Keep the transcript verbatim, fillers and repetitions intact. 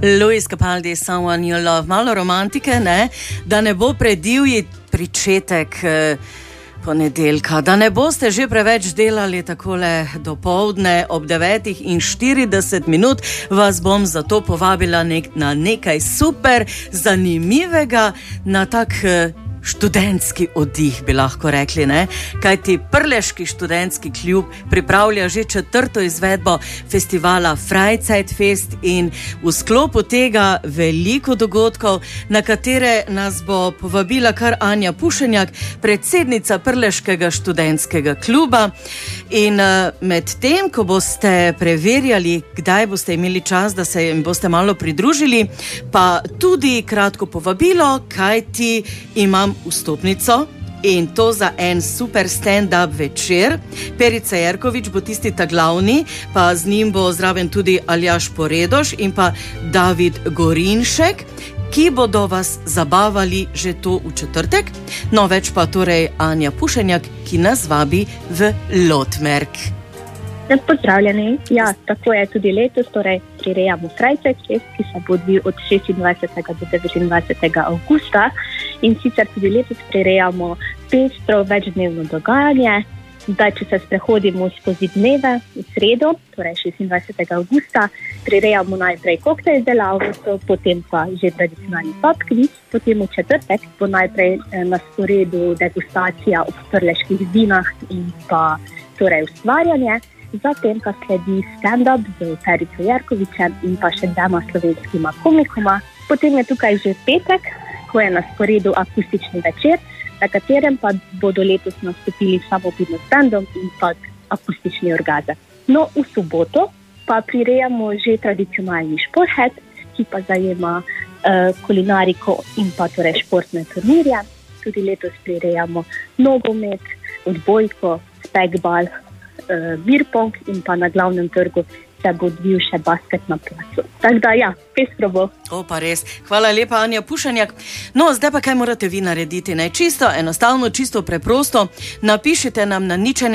Luis Capaldi, Someone You Love. Malo romantike, ne? Da ne bo predivji pričetek eh, ponedeljka, da ne boste že preveč delali takole dopoldne ob devetih in štirideset minut, vas bom zato povabila nek, na nekaj super zanimivega, na tak eh, študentski oddih, bi lahko rekli, ne? Kajti Prleški študentski klub pripravlja že četrto izvedbo festivala Freizeitfest in v sklopu tega veliko dogodkov, na katere nas bo povabila kar Anja Pušenjak, predsednica Prleškega študentskega kluba. In med tem, ko boste preverjali, kdaj boste imeli čas, da se jim boste malo pridružili, pa tudi kratko povabilo, kajti imam vstopnico in to za en super stand-up večer. Perica Jerkovič bo tisti ta glavni, pa z njim bo zraven tudi Aljaž Poredoš in pa David Gorinšek, ki bodo vas zabavali že to v četrtek. No, več pa torej Anja Pušenjak, ki nas vabi v Lotmerk. Pozdravljeni. Ja, tako je tudi letos, torej prirejamo Freizeitfest, ki se bo odvil od šestindvajsetega do devetindvajsetega avgusta. In sicer tudi letos prirejamo pestro večdnevno dogajanje. Zdaj, če se sprehodimo skozi dneve, v sredo, torej šestindvajsetega avgusta, prirejamo najprej koktejl delavnico, potem pa že tradicionalni pub quiz, potem v četrtek bo najprej na sporedu degustacija ob prleških vinah in pa torej ustvarjanje. Zatem pa sledi stand-up z Perico Jerkovičem in pa še dvema slovenskima komikoma. Potem je tukaj že petek, ko je na sporedu akustični večer, na katerem pa bodo letos nastopili samopidno stand-up in pa akustični orgazem. No, v soboto pa prirejamo že tradicionalni športhet, ki pa zajema uh, kulinariko in pa torej športne turnirje. Tudi letos prirejamo nogomet, odbojko, spekbal, Uh, birpong in pa na glavnem trgu se bo odvil še basket na placu. Tako da ja, pestro bo. O, pa res. Hvala lepa, Anja Pušenjak. No, zdaj pa kaj morate vi narediti? Ne? Čisto enostavno, čisto preprosto. Napišite nam na nič